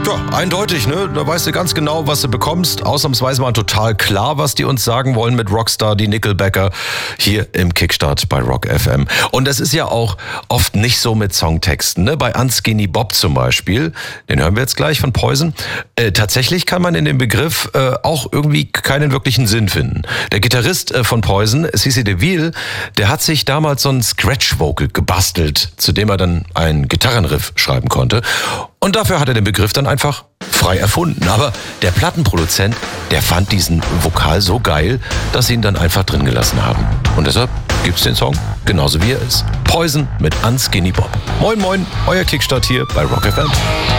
Ja, eindeutig, ne? Da weißt du ganz genau, was du bekommst. Ausnahmsweise mal total klar, was die uns sagen wollen mit Rockstar, die Nickelbacker, hier im Kickstart bei Rock FM. Und das ist ja auch oft nicht so mit Songtexten, ne? Bei Unskinny Bob zum Beispiel, den hören wir jetzt gleich von Poison. Tatsächlich kann man in dem Begriff auch irgendwie keinen wirklichen Sinn finden. Der Gitarrist von Poison, CeCe DeVille, der hat sich damals so ein Scratch-Vocal gebastelt, zu dem er dann einen Gitarrenriff schreiben konnte. Und dafür hat er den Begriff dann einfach frei erfunden. Aber der Plattenproduzent, der fand diesen Vokal so geil, dass sie ihn dann einfach drin gelassen haben. Und deshalb gibt's den Song genauso wie er ist. Poison mit Unskinny Bob. Moin moin, euer Kickstart hier bei Rock FM.